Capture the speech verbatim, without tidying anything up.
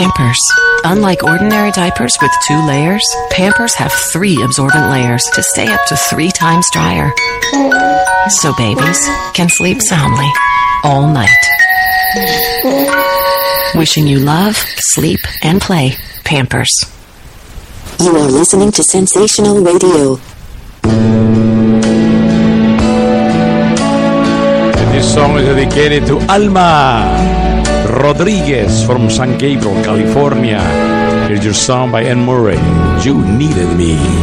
Pampers. Unlike ordinary diapers with two layers, Pampers have three absorbent layers to stay up to three times drier. So babies can sleep soundly all night. Wishing you love, sleep, and play. Pampers. You are listening to Sensational Radio. And this song is dedicated to Alma Rodriguez from San Gabriel, California. Here's your song by Anne Murray, You Needed Me.